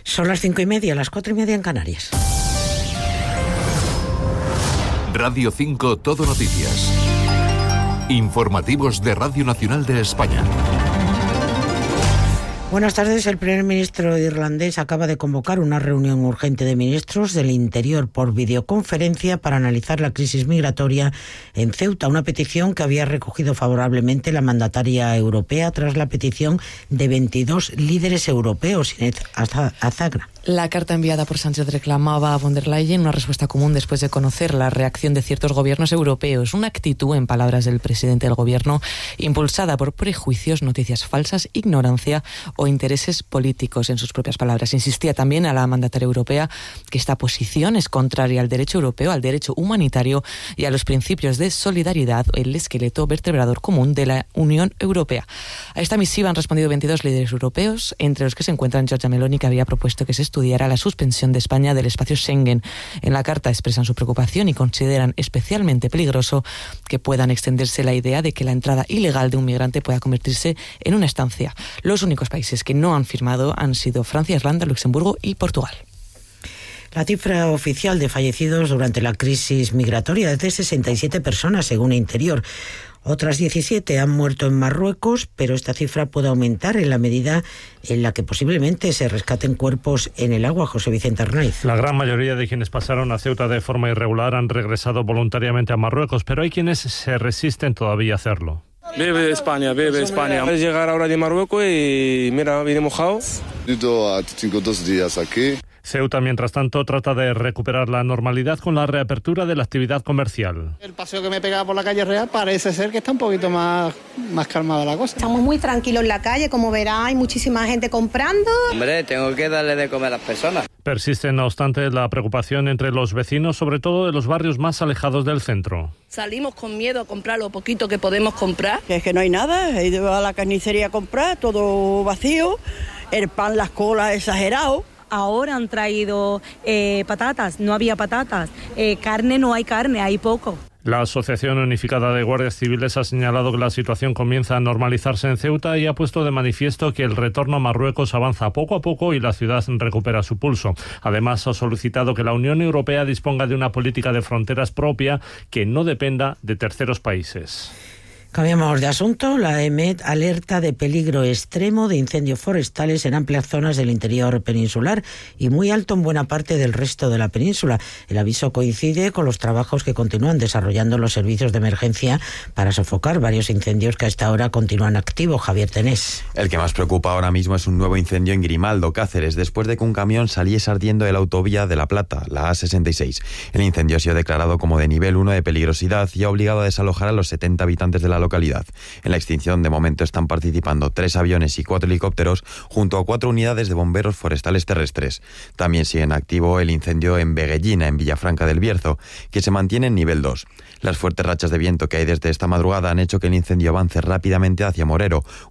Son las 5:30, las 4:30 en Canarias. Radio 5 Todo Noticias. Informativos de Radio Nacional de España. Buenas tardes. El primer ministro irlandés acaba de convocar una reunión urgente de ministros del Interior por videoconferencia para analizar la crisis migratoria en Ceuta, una petición que había recogido favorablemente la mandataria europea tras la petición de 22 líderes europeos, Inés Azagra. La carta enviada por Sánchez reclamaba a von der Leyen una respuesta común después de conocer la reacción de ciertos gobiernos europeos, una actitud, en palabras del presidente del gobierno, impulsada por prejuicios, noticias falsas, ignorancia o intereses políticos, en sus propias palabras. Insistía también a la mandataria europea que esta posición es contraria al derecho europeo, al derecho humanitario y a los principios de solidaridad, el esqueleto vertebrador común de la Unión Europea. A esta misiva han respondido 22 líderes europeos, entre los que se encuentran Giorgia Meloni, que había propuesto que se estudiara la suspensión de España del espacio Schengen. En la carta expresan su preocupación y consideran especialmente peligroso que puedan extenderse la idea de que la entrada ilegal de un migrante pueda convertirse en una estancia. Los únicos países que no han firmado han sido Francia, Irlanda, Luxemburgo y Portugal. La cifra oficial de fallecidos durante la crisis migratoria es de 67 personas, según Interior. Otras 17 han muerto en Marruecos, pero esta cifra puede aumentar en la medida en la que posiblemente se rescaten cuerpos en el agua. José Vicente Arnaiz. La gran mayoría de quienes pasaron a Ceuta de forma irregular han regresado voluntariamente a Marruecos, pero hay quienes se resisten todavía a hacerlo. Vive España, vive España. Voy a llegar ahora de Marruecos y mira, vine mojado. Tengo 2 días aquí. Ceuta, mientras tanto, trata de recuperar la normalidad con la reapertura de la actividad comercial. El paseo que me pegaba por la calle Real parece ser que está un poquito más calmada la cosa. Estamos muy tranquilos en la calle, como verá, hay muchísima gente comprando. Hombre, tengo que darle de comer a las personas. Persiste, no obstante, la preocupación entre los vecinos, sobre todo de los barrios más alejados del centro. Salimos con miedo a comprar lo poquito que podemos comprar. Es que no hay nada, he ido a la carnicería a comprar, todo vacío, el pan, las colas, exagerado. Ahora han traído patatas, no había patatas, carne, no hay carne, hay poco. La Asociación Unificada de Guardias Civiles ha señalado que la situación comienza a normalizarse en Ceuta y ha puesto de manifiesto que el retorno a Marruecos avanza poco a poco y la ciudad recupera su pulso. Además, ha solicitado que la Unión Europea disponga de una política de fronteras propia que no dependa de terceros países. Cambiamos de asunto. La EMET alerta de peligro extremo de incendios forestales en amplias zonas del interior peninsular y muy alto en buena parte del resto de la península. El aviso coincide con los trabajos que continúan desarrollando los servicios de emergencia para sofocar varios incendios que a esta hora continúan activos. Javier Tenés. El que más preocupa ahora mismo es un nuevo incendio en Grimaldo, Cáceres, después de que un camión saliese ardiendo de la autovía de La Plata, la A66. El incendio ha sido declarado como de nivel 1 de peligrosidad y ha obligado a desalojar a los 70 habitantes de la localidad. En la extinción de momento están participando 3 aviones y 4 helicópteros junto a 4 unidades de bomberos forestales terrestres. También sigue en activo el incendio en Veguellina, en Villafranca del Bierzo, que se mantiene en nivel 2. Las fuertes rachas de viento que hay desde esta madrugada han hecho que el incendio avance rápidamente hacia Morero,